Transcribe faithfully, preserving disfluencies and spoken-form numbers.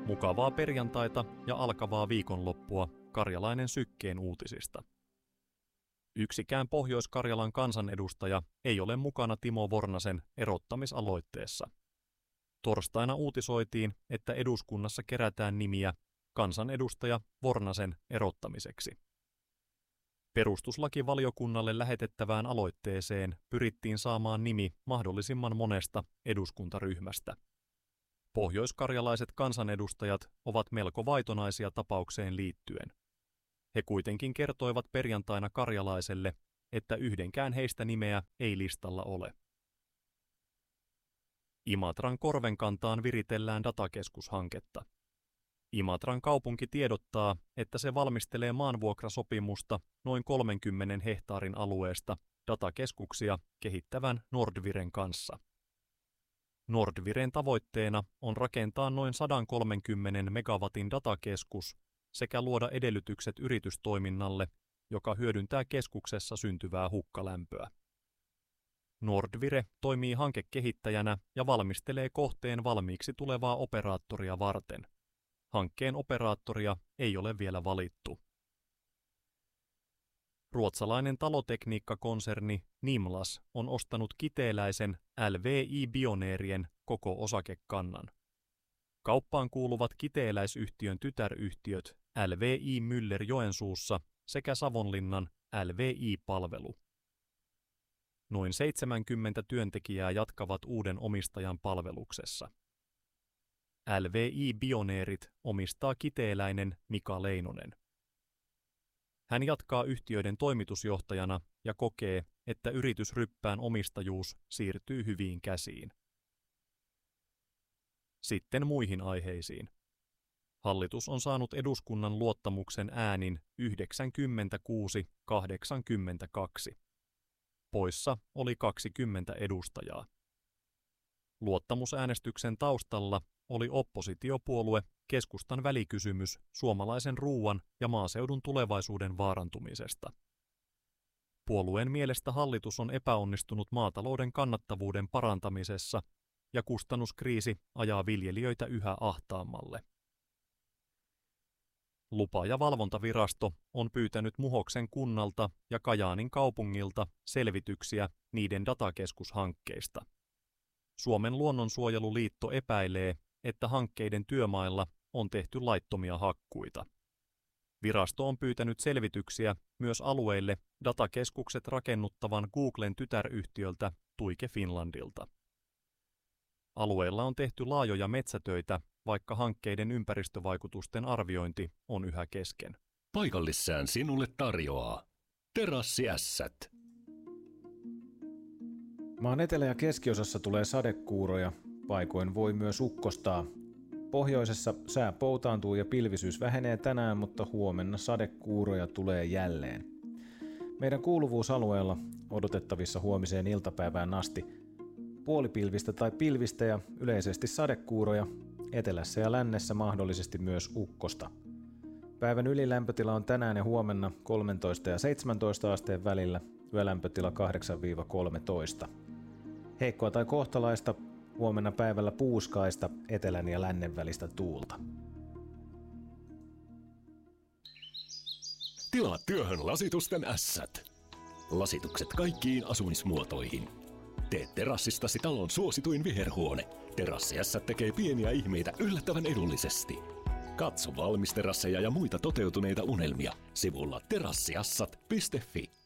Mukavaa perjantaita ja alkavaa viikonloppua Karjalainen Sykkeen uutisista. Yksikään Pohjois-Karjalan kansanedustaja ei ole mukana Timo Vornasen erottamisaloitteessa. Torstaina uutisoitiin, että eduskunnassa kerätään nimiä kansanedustaja Vornasen erottamiseksi. Perustuslakivaliokunnalle lähetettävään aloitteeseen pyrittiin saamaan nimi mahdollisimman monesta eduskuntaryhmästä. Pohjoiskarjalaiset kansanedustajat ovat melko vaitonaisia tapaukseen liittyen. He kuitenkin kertoivat perjantaina Karjalaiselle, että yhdenkään heistä nimeä ei listalla ole. Imatran Korvenkantaan viritellään datakeskushanketta. Imatran kaupunki tiedottaa, että se valmistelee maanvuokrasopimusta noin kolmenkymmenen hehtaarin alueesta datakeskuksia kehittävän Nordviren kanssa. Nordviren tavoitteena on rakentaa noin sata kolmekymmentä megawatin datakeskus sekä luoda edellytykset yritystoiminnalle, joka hyödyntää keskuksessa syntyvää hukkalämpöä. Nordvire toimii hankekehittäjänä ja valmistelee kohteen valmiiksi tulevaa operaattoria varten. Hankkeen operaattoria ei ole vielä valittu. Ruotsalainen talotekniikkakonserni Nimlas on ostanut kiteeläisen L V I-Bioneerien koko osakekannan. Kauppaan kuuluvat kiteeläisyhtiön tytäryhtiöt L V I Müller Joensuussa sekä Savonlinnan L V I-palvelu. Noin seitsemänkymmentä työntekijää jatkavat uuden omistajan palveluksessa. L V I-Bioneerit omistaa kiteeläinen Mika Leinonen. Hän jatkaa yhtiöiden toimitusjohtajana ja kokee, että yritysryppään omistajuus siirtyy hyviin käsiin. Sitten muihin aiheisiin. Hallitus on saanut eduskunnan luottamuksen äänin yhdeksänkymmentäkuusi kahdeksankymmentäkaksi. Poissa oli kaksikymmentä edustajaa. Luottamusäänestyksen taustalla oli oppositiopuolue Keskustan välikysymys suomalaisen ruuan ja maaseudun tulevaisuuden vaarantumisesta. Puolueen mielestä hallitus on epäonnistunut maatalouden kannattavuuden parantamisessa ja kustannuskriisi ajaa viljelijöitä yhä ahtaammalle. Lupa- ja valvontavirasto on pyytänyt Muhoksen kunnalta ja Kajaanin kaupungilta selvityksiä niiden datakeskushankkeista. Suomen luonnonsuojeluliitto epäilee, että hankkeiden työmailla on tehty laittomia hakkuita. Virasto on pyytänyt selvityksiä myös alueille datakeskukset rakennuttavan Googlen tytäryhtiöltä Tuike Finlandilta. Alueella on tehty laajoja metsätöitä, vaikka hankkeiden ympäristövaikutusten arviointi on yhä kesken. Paikallissään sinulle tarjoaa Terassiässät. Maan etelä- ja keskiosassa tulee sadekuuroja, paikoin voi myös ukkostaa. Pohjoisessa sää poutaantuu ja pilvisyys vähenee tänään, mutta huomenna sadekuuroja tulee jälleen. Meidän kuuluvuusalueella odotettavissa huomiseen iltapäivään asti puolipilvistä tai pilvistä ja yleisesti sadekuuroja, etelässä ja lännessä mahdollisesti myös ukkosta. Päivän ylilämpötila on tänään ja huomenna kolmetoista ja seitsemäntoista asteen välillä, yölämpötila kahdeksan kolmetoista. Heikkoa tai kohtalaista, huomenna päivällä puuskaista etelän ja lännen välistä tuulta. Tilaa työhön lasitusten ässät. Lasitukset kaikkiin asumismuotoihin. Tee terassistasi talon suosituin viherhuone. Terassiässät tekee pieniä ihmeitä yllättävän edullisesti. Katso valmisterasseja ja muita toteutuneita unelmia sivulla terassiassat piste fi.